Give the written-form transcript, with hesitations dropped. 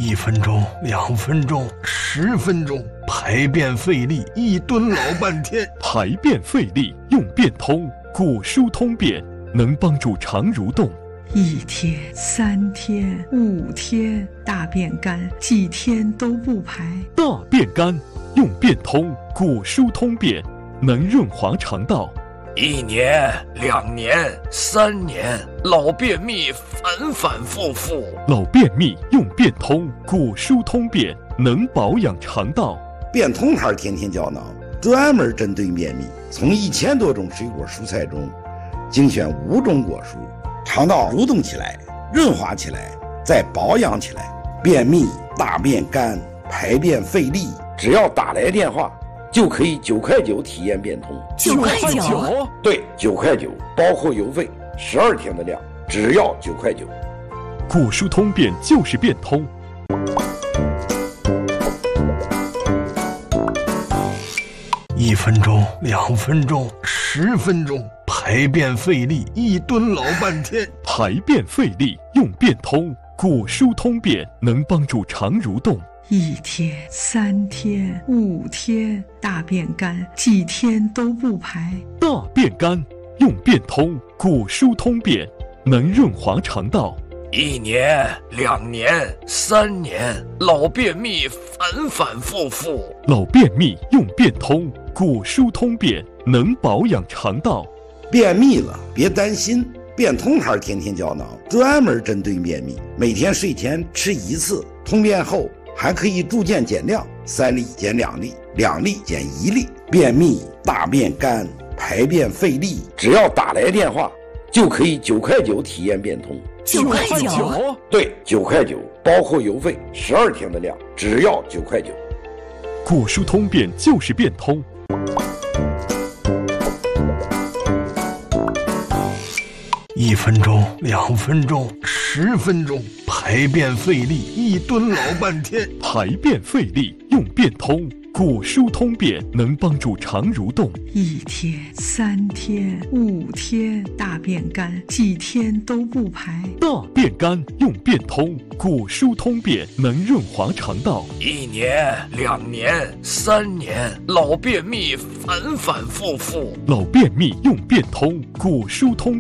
1分钟、2分钟、10分钟，排便费力，一蹲老半天。 排便费力用便通，果蔬通便能帮助肠蠕动。 1天、3天、5天，大便干，几天都不排。 大便干用便通，果蔬通便能润滑肠道。 1年、2年、3年，老便秘反反复复。 老便秘用便通，果蔬通便能保养肠道。 便通牌天天胶囊专门针对便秘，从1000多种水果蔬菜中精选5种果蔬，肠道蠕动起来，润滑起来，再保养起来。便秘、大便干、排便费力，只要打来电话就可以9块9体验便通。 9块9？ 对，9块9，包括邮费，12天的量，只要9块9。 果蔬通便就是便通。 1分钟、2分钟、10分钟，排便费力，一蹲老半天。 排便费力用便通，果蔬通便能帮助肠蠕动。 1天、3天、5天，大便干，几天都不排。 大便干用便通，果蔬通便能润滑肠道。 1年、2年、3年，老便秘反反复复。 老便秘用便通，果蔬通便能保养肠道。 便秘了别担心，便通牌天天胶囊专门针对便秘，每天睡前吃1次，通便后还可以逐渐减量，3粒减2粒，2粒减1粒。便秘、大便干、排便费力，只要打来电话就可以9块9体验便通。 9块9？ 对，9块9，包括邮费，12天的量，只要9块9。 果蔬通便就是便通。 1分钟、2分钟、10分钟，排便费力，一蹲老半天。 排便费力用便通，果蔬通便能帮助肠蠕动。 1天、3天、5天，大便干，几天都不排。 大便干用便通，果蔬通便能润滑肠道。 1年、2年、3年，老便秘反反复复。 老便秘用便通，果蔬通便